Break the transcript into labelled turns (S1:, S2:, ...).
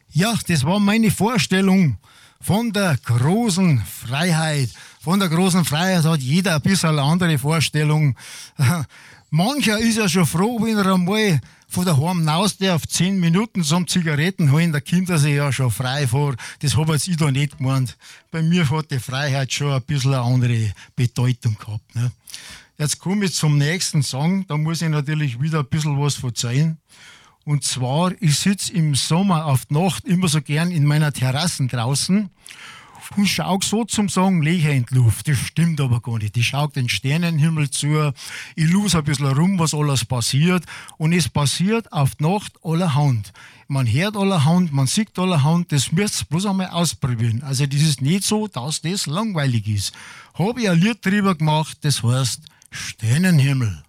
S1: Ja, das war meine Vorstellung von der großen Freiheit. Von der großen Freiheit hat jeder ein bisschen eine andere Vorstellung. Mancher ist ja schon froh, wenn er einmal von daheim raus darf, 10 Minuten zum Zigaretten holen, da kommt er sich ja schon frei vor. Das habe jetzt ich da nicht gemeint. Bei mir hat die Freiheit schon ein bisschen eine andere Bedeutung gehabt. Ne? Jetzt komme ich zum nächsten Song, da muss ich natürlich wieder ein bisschen was verzeihen. Und zwar, ich sitze im Sommer auf die Nacht immer so gern in meiner Terrasse draußen und schau so zum Sagen Löcher in die Luft. Das stimmt aber gar nicht. Ich schau den Sternenhimmel zu, ich lose ein bisschen rum, was alles passiert. Und es passiert auf die Nacht allerhand. Man hört allerhand, man sieht allerhand, das müsst ihr bloß einmal ausprobieren. Also das ist nicht so, dass das langweilig ist. Habe ich ein Lied drüber gemacht, das heißt Sternenhimmel.